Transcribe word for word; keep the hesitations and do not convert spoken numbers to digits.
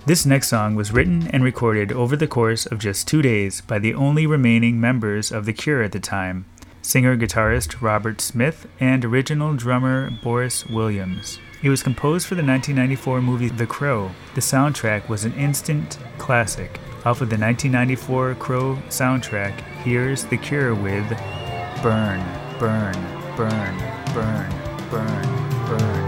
This next song was written and recorded over the course of just two days by the only remaining members of The Cure at the time, singer-guitarist Robert Smith and original drummer Boris Williams. It was composed for the nineteen ninety-four movie The Crow. The soundtrack was an instant classic. Off of the nineteen ninety-four Crow soundtrack, here's The Cure with Burn, Burn, Burn, Burn, Burn, Burn.